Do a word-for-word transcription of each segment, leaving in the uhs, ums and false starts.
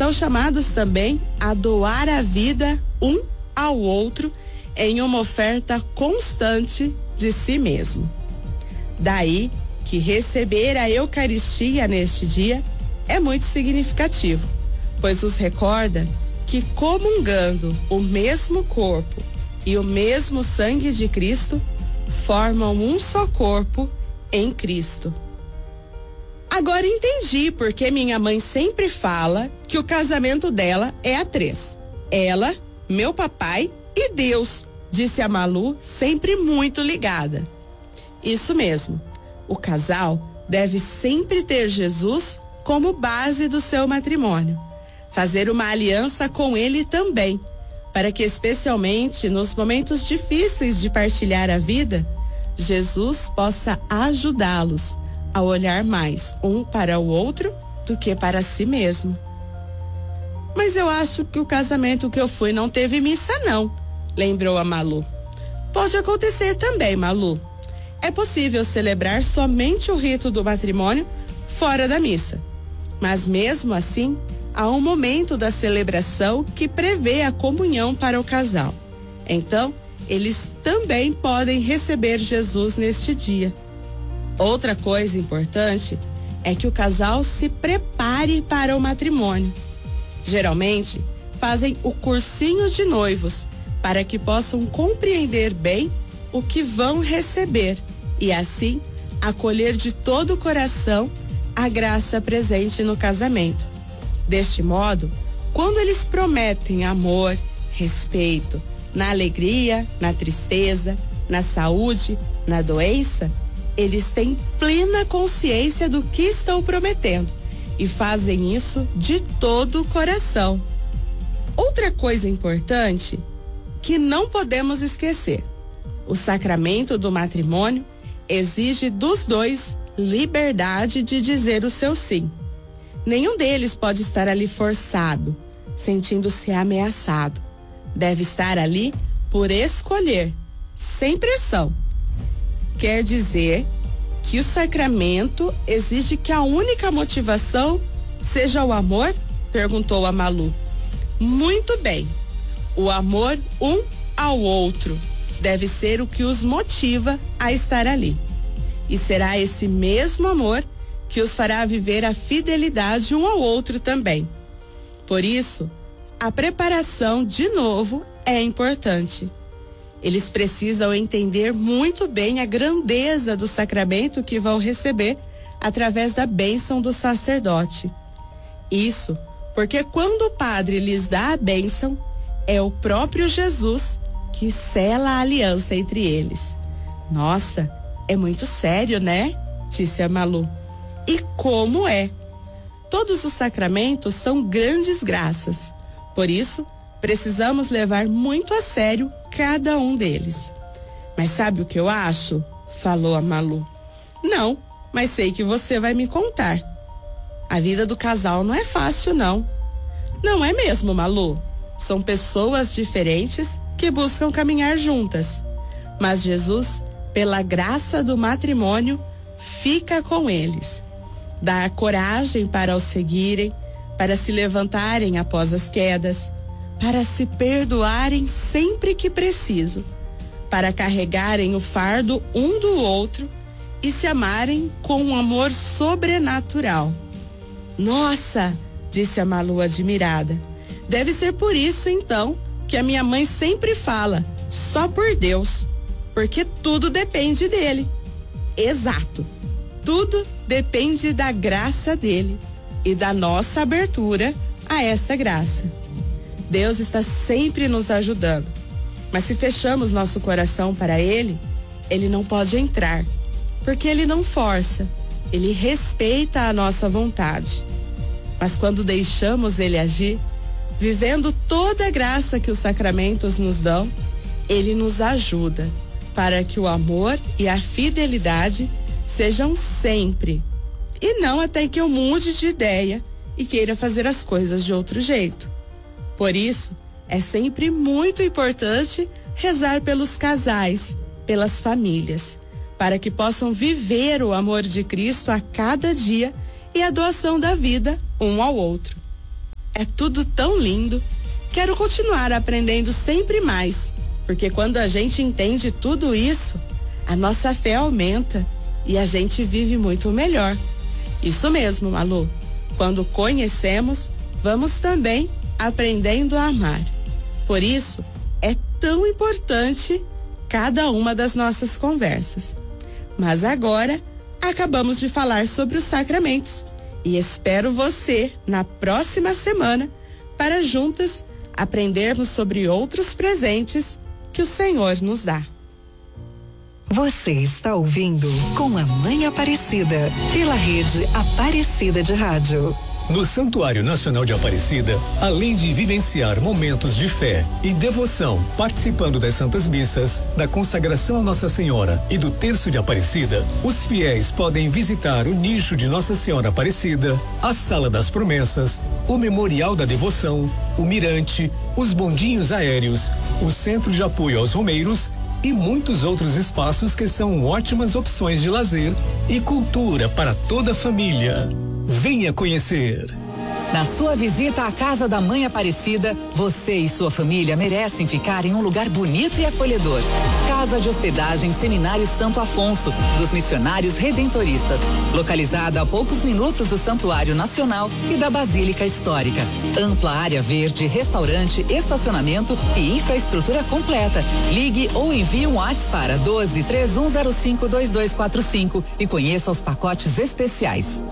são chamados também a doar a vida um ao outro em uma oferta constante de si mesmo. Daí que receber a Eucaristia neste dia é muito significativo, pois nos recorda que, comungando o mesmo corpo e o mesmo sangue de Cristo, formam um só corpo em Cristo. Agora entendi porque minha mãe sempre fala que o casamento dela é a três. Ela, meu papai e Deus, disse a Malu, sempre muito ligada. Isso mesmo, o casal deve sempre ter Jesus como base do seu matrimônio. Fazer uma aliança com ele também, para que especialmente nos momentos difíceis de partilhar a vida, Jesus possa ajudá-los a olhar mais um para o outro do que para si mesmo. Mas eu acho que o casamento que eu fui não teve missa não, lembrou a Malu. Pode acontecer também, Malu. É possível celebrar somente o rito do matrimônio fora da missa. Mas mesmo assim, há um momento da celebração que prevê a comunhão para o casal. Então, eles também podem receber Jesus neste dia. Outra coisa importante é que o casal se prepare para o matrimônio. Geralmente, fazem o cursinho de noivos para que possam compreender bem o que vão receber e assim acolher de todo o coração a graça presente no casamento. Deste modo, quando eles prometem amor, respeito, na alegria, na tristeza, na saúde, na doença, eles têm plena consciência do que estão prometendo e fazem isso de todo o coração. Outra coisa importante que não podemos esquecer: o sacramento do matrimônio exige dos dois liberdade de dizer o seu sim. Nenhum deles pode estar ali forçado, sentindo-se ameaçado. Deve estar ali por escolher, sem pressão. Quer dizer que o sacramento exige que a única motivação seja o amor? Perguntou a Malu. Muito bem. O amor um ao outro deve ser o que os motiva a estar ali. E será esse mesmo amor que os fará viver a fidelidade um ao outro também. Por isso, a preparação, de novo, é importante. Eles precisam entender muito bem a grandeza do sacramento que vão receber através da bênção do sacerdote. Isso porque quando o padre lhes dá a bênção, é o próprio Jesus que sela a aliança entre eles. Nossa, é muito sério, né? Disse a Malu. E como é? Todos os sacramentos são grandes graças. Por isso, precisamos levar muito a sério cada um deles. Mas sabe o que eu acho? Falou a Malu. Não, mas sei que você vai me contar. A vida do casal não é fácil, não. Não é mesmo, Malu? São pessoas diferentes que buscam caminhar juntas. Mas Jesus, pela graça do matrimônio, fica com eles. Dá coragem para os seguirem, para se levantarem após as quedas, para se perdoarem sempre que preciso, para carregarem o fardo um do outro e se amarem com um amor sobrenatural. Nossa, disse a Malu admirada. Deve ser por isso, então, que a minha mãe sempre fala, só por Deus, porque tudo depende dele. Exato, tudo depende da graça dele e da nossa abertura a essa graça. Deus está sempre nos ajudando, mas se fechamos nosso coração para ele, ele não pode entrar, porque ele não força, ele respeita a nossa vontade. Mas quando deixamos ele agir, vivendo toda a graça que os sacramentos nos dão, ele nos ajuda para que o amor e a fidelidade sejam sempre, e não até que eu mude de ideia e queira fazer as coisas de outro jeito. Por isso, é sempre muito importante rezar pelos casais, pelas famílias, para que possam viver o amor de Cristo a cada dia e a doação da vida um ao outro. é tudo tão lindo. Quero continuar aprendendo sempre mais, porque quando a gente entende tudo isso, a nossa fé aumenta e a gente vive muito melhor. Isso mesmo, Malu. Quando conhecemos, vamos também aprendendo a amar. Por isso, é tão importante cada uma das nossas conversas. Mas agora, acabamos de falar sobre os sacramentos e espero você na próxima semana para juntas aprendermos sobre outros presentes que o Senhor nos dá. Você está ouvindo Com a Mãe Aparecida, pela rede Aparecida de Rádio. No Santuário Nacional de Aparecida, além de vivenciar momentos de fé e devoção, participando das Santas Missas, da consagração a Nossa Senhora e do Terço de Aparecida, os fiéis podem visitar o nicho de Nossa Senhora Aparecida, a Sala das Promessas, o Memorial da Devoção, o Mirante, os bondinhos aéreos, o Centro de Apoio aos Romeiros e muitos outros espaços que são ótimas opções de lazer e cultura para toda a família. Venha conhecer. Na sua visita à Casa da Mãe Aparecida, você e sua família merecem ficar em um lugar bonito e acolhedor. Casa de Hospedagem Seminário Santo Afonso, dos Missionários Redentoristas, localizada a poucos minutos do Santuário Nacional e da Basílica Histórica. Ampla área verde, restaurante, estacionamento e infraestrutura completa. Ligue ou envie um WhatsApp para doze, três um zero cinco, dois dois quatro cinco e conheça os pacotes especiais.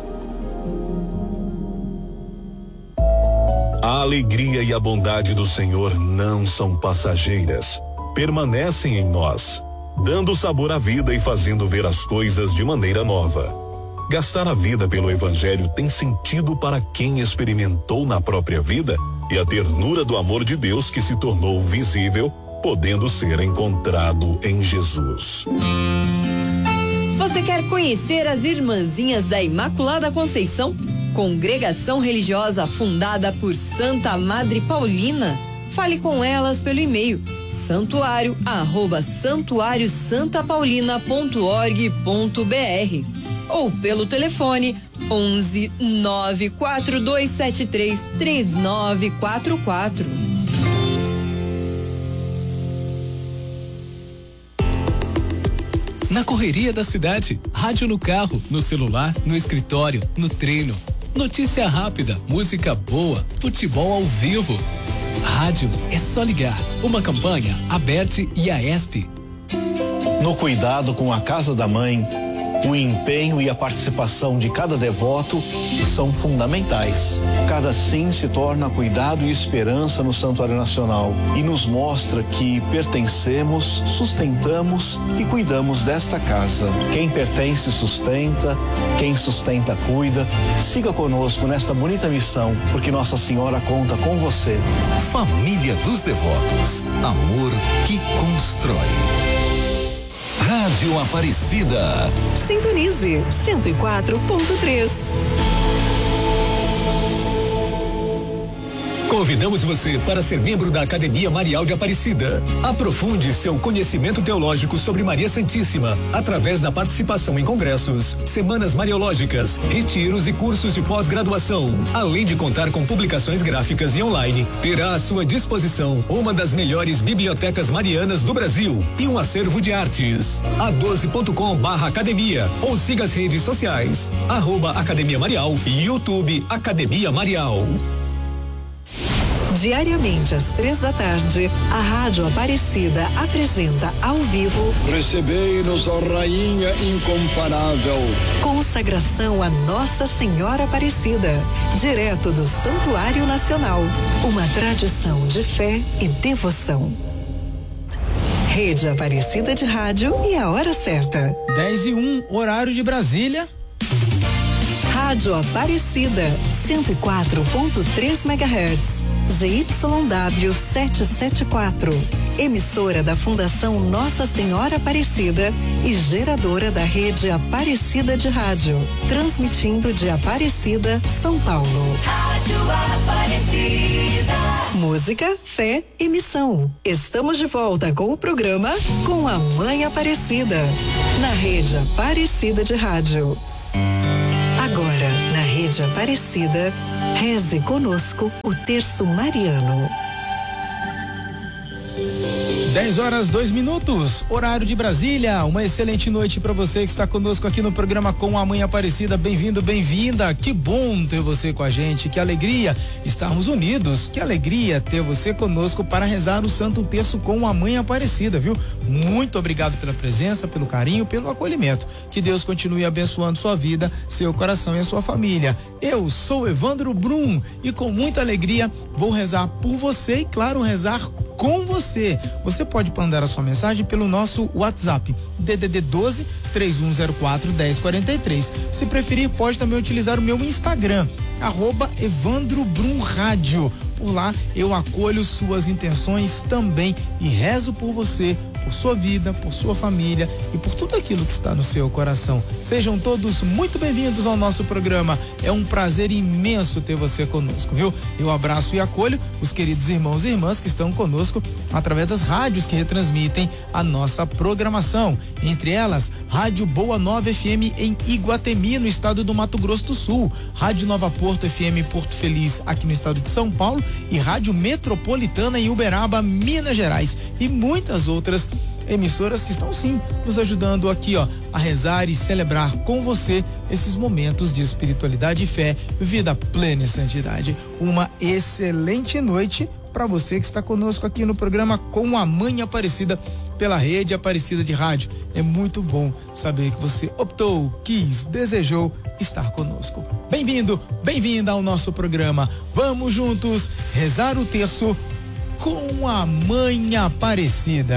A alegria e a bondade do Senhor não são passageiras, permanecem em nós, dando sabor à vida e fazendo ver as coisas de maneira nova. Gastar a vida pelo Evangelho tem sentido para quem experimentou na própria vida e a ternura do amor de Deus que se tornou visível, podendo ser encontrado em Jesus. Você quer conhecer as Irmãzinhas da Imaculada Conceição? Congregação religiosa fundada por Santa Madre Paulina? Fale com elas pelo e-mail santuário arroba santuário santa paulina ponto org ponto br ou pelo telefone onze, nove quatro dois sete três, três nove quatro quatro. Na correria da cidade, rádio no carro, no celular, no escritório, no treino. Notícia rápida, música boa, futebol ao vivo. Rádio é só ligar. Uma campanha, Aberte e a ESP. No cuidado com a Casa da Mãe, o empenho e a participação de cada devoto são fundamentais. Cada sim se torna cuidado e esperança no Santuário Nacional e nos mostra que pertencemos, sustentamos e cuidamos desta casa. Quem pertence sustenta, quem sustenta cuida. Siga conosco nesta bonita missão, porque Nossa Senhora conta com você. Família dos Devotos, amor que constrói. Rádio Aparecida. Sintonize cento e quatro ponto três. Convidamos você para ser membro da Academia Marial de Aparecida. Aprofunde seu conhecimento teológico sobre Maria Santíssima através da participação em congressos, semanas mariológicas, retiros e cursos de pós-graduação. Além de contar com publicações gráficas e online, terá à sua disposição uma das melhores bibliotecas marianas do Brasil e um acervo de artes. a doze ponto com barra academia ou siga as redes sociais, arroba Academia Marial e YouTube Academia Marial. Diariamente às três da tarde, a Rádio Aparecida apresenta ao vivo Recebei-nos, ó Rainha incomparável. Consagração a Nossa Senhora Aparecida, direto do Santuário Nacional. Uma tradição de fé e devoção. Rede Aparecida de Rádio e a hora certa. dez e um, horário de Brasília. Rádio Aparecida, cento e quatro ponto três megahertz. Z Y W setecentos e setenta e quatro, emissora da Fundação Nossa Senhora Aparecida e geradora da rede Aparecida de Rádio, transmitindo de Aparecida, São Paulo. Rádio Aparecida. Música, fé e missão. Estamos de volta com o programa Com a Mãe Aparecida, na rede Aparecida de Rádio. Agora, na rede Aparecida, Reze conosco o terço mariano. dez horas, dois minutos, horário de Brasília. Uma excelente noite para você que está conosco aqui no programa Com a Mãe Aparecida. Bem-vindo, bem-vinda. Que bom ter você com a gente. Que alegria estarmos unidos. Que alegria ter você conosco para rezar o Santo Terço com a Mãe Aparecida, viu? Muito obrigado pela presença, pelo carinho, pelo acolhimento. Que Deus continue abençoando sua vida, seu coração e a sua família. Eu sou Evandro Brum e com muita alegria vou rezar por você e, claro, rezar com você. Você pode mandar a sua mensagem pelo nosso WhatsApp, D D D doze, três um zero quatro, um zero quatro três. Se preferir, pode também utilizar o meu Instagram, arroba Evandro Brum Rádio. Por lá eu acolho suas intenções também e rezo por você, por sua vida, por sua família e por tudo aquilo que está no seu coração. Sejam todos muito bem-vindos ao nosso programa. É um prazer imenso ter você conosco, viu? Eu abraço e acolho os queridos irmãos e irmãs que estão conosco através das rádios que retransmitem a nossa programação. Entre elas, Rádio Boa Nova F M em Iguatemi, no estado do Mato Grosso do Sul, Rádio Nova Porto F M em Porto Feliz, aqui no estado de São Paulo, e Rádio Metropolitana em Uberaba, Minas Gerais, e muitas outras emissoras que estão sim nos ajudando aqui, ó, a rezar e celebrar com você esses momentos de espiritualidade e fé, vida plena e santidade. Uma excelente noite para você que está conosco aqui no programa Com a Mãe Aparecida pela Rede Aparecida de Rádio. É muito bom saber que você optou, quis, desejou estar conosco. Bem-vindo, bem-vinda ao nosso programa. Vamos juntos rezar o terço com a Mãe Aparecida.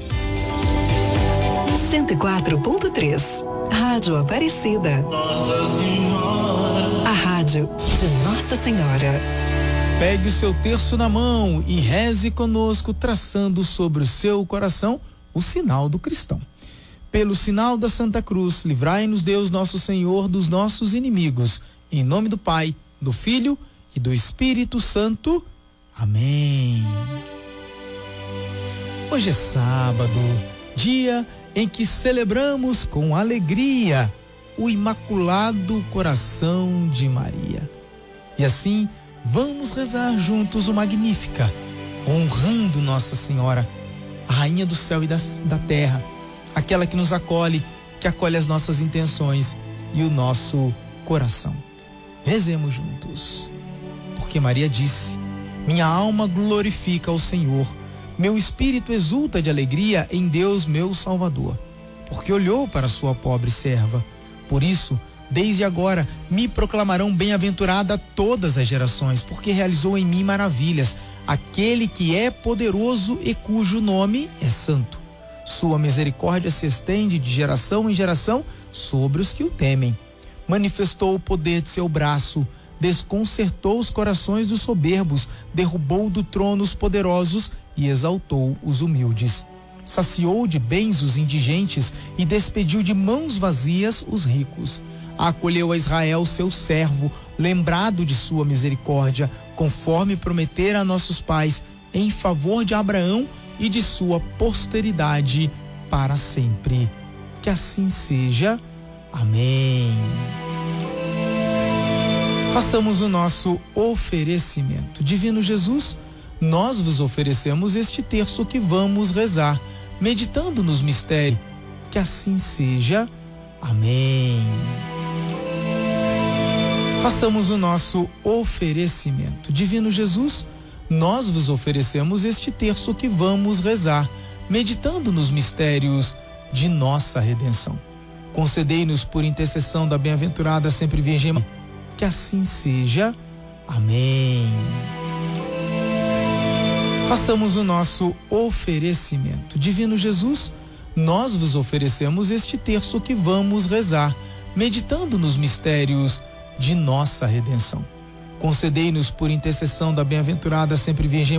cento e quatro ponto três, Rádio Aparecida. Nossa Senhora. A rádio de Nossa Senhora. Pegue o seu terço na mão e reze conosco, traçando sobre o seu coração o sinal do cristão. Pelo sinal da Santa Cruz, livrai-nos Deus nosso Senhor dos nossos inimigos. Em nome do Pai, do Filho e do Espírito Santo. Amém. Hoje é sábado, dia em que celebramos com alegria o Imaculado Coração de Maria. E assim, vamos rezar juntos o Magnífica, honrando Nossa Senhora, a Rainha do céu e da, da terra, aquela que nos acolhe, que acolhe as nossas intenções e o nosso coração. Rezemos juntos, porque Maria disse: minha alma glorifica o Senhor, meu espírito exulta de alegria em Deus meu Salvador, porque olhou para sua pobre serva. Por isso, desde agora, me proclamarão bem-aventurada todas as gerações, porque realizou em mim maravilhas, aquele que é poderoso e cujo nome é santo. Sua misericórdia se estende de geração em geração sobre os que o temem. Manifestou o poder de seu braço, desconcertou os corações dos soberbos, derrubou do trono os poderosos e exaltou os humildes. Saciou de bens os indigentes e despediu de mãos vazias os ricos. Acolheu a Israel seu servo, lembrado de sua misericórdia, conforme prometera a nossos pais, em favor de Abraão e de sua posteridade para sempre. Que assim seja. Amém. Façamos o nosso oferecimento. Divino Jesus, nós vos oferecemos este terço que vamos rezar, meditando nos mistérios. Que assim seja. Amém. Façamos o nosso oferecimento. Divino Jesus, nós vos oferecemos este terço que vamos rezar, meditando nos mistérios de nossa redenção. Concedei-nos por intercessão da bem-aventurada sempre Virgem Maria. Que assim seja. Amém. Façamos o nosso oferecimento. Divino Jesus, nós vos oferecemos este terço que vamos rezar, meditando nos mistérios de nossa redenção. Concedei-nos por intercessão da bem-aventurada sempre Virgem